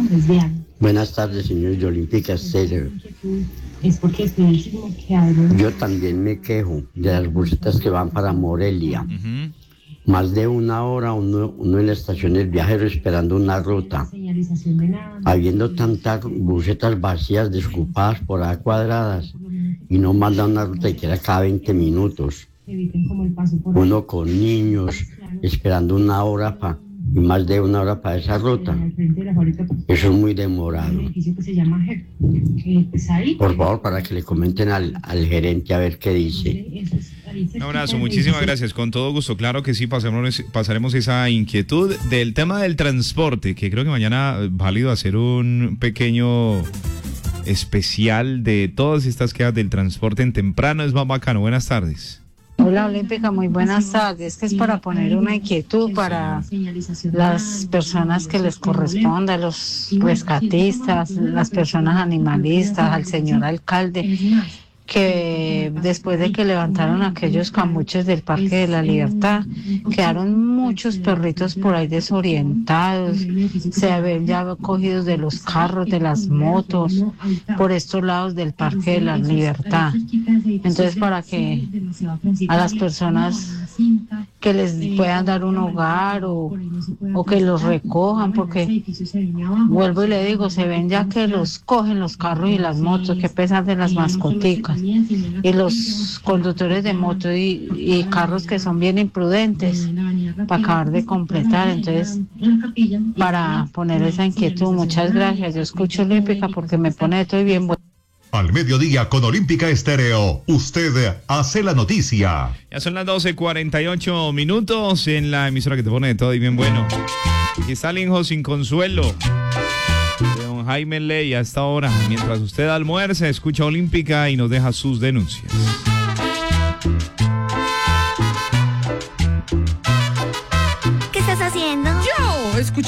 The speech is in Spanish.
Buenas tardes, señor de Olímpica Estéreo. Yo también me quejo de las busetas que van para Morelia. Más de una hora uno en la estación del viajero esperando una ruta. Habiendo tantas busetas vacías, desocupadas por ahí cuadradas, y no mandan una ruta que era cada 20 minutos. Uno con niños esperando una hora y más de una hora para esa ruta. Eso es muy demorado. Por favor, para que le comenten al gerente a ver qué dice. Un abrazo, muchísimas gracias, con todo gusto. Claro que sí, pasaremos esa inquietud del tema del transporte, que creo que mañana es válido hacer un pequeño especial de todas estas quejas del transporte en temprano. Es más bacano. Buenas tardes. Hola Olímpica, muy buenas tardes. Que es para poner una inquietud para las personas que les corresponda, los rescatistas, las personas animalistas, al señor alcalde, que después de que levantaron aquellos camuches del Parque de la Libertad, quedaron muchos perritos por ahí desorientados, se ven ya cogidos de los carros, de las motos, por estos lados del Parque de la Libertad. Entonces, para que a las personas que les puedan dar un hogar o que los recojan, porque vuelvo y le digo, se ven ya que los cogen los carros y las motos, que pesan de las mascoticas, y los conductores de moto y carros que son bien imprudentes para acabar de completar. Entonces, para poner esa inquietud, muchas gracias. Yo escucho Olímpica porque me pone todo bien bueno. Al mediodía con Olímpica Estéreo, usted hace la noticia. Ya son las 12:48 en la emisora que te pone de todo y bien bueno. Aquí está el hijo sin consuelo de don Jaime Ley a esta hora. Mientras usted almuerza, escucha Olímpica y nos deja sus denuncias. ¿Qué estás haciendo? Yo escucho